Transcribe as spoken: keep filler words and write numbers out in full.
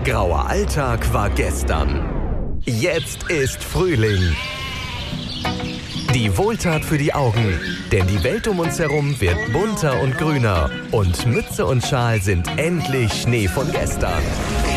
Grauer Alltag war gestern. Jetzt ist Frühling. Die Wohltat für die Augen, denn die Welt um uns herum wird bunter und grüner und Mütze und Schal sind endlich Schnee von gestern.